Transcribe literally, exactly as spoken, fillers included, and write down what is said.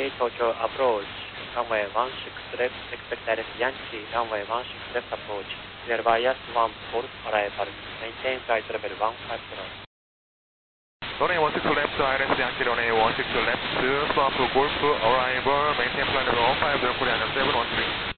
Tokyo approach, runway one six left, expect direct Yankee, runway one six left approach, clear bias one port arrival, maintain flight level one five zero. Runway one six left, I R S Yankee, runway one six left, swap Golf, arrival, maintain flight level one five zero, Korean seven one three.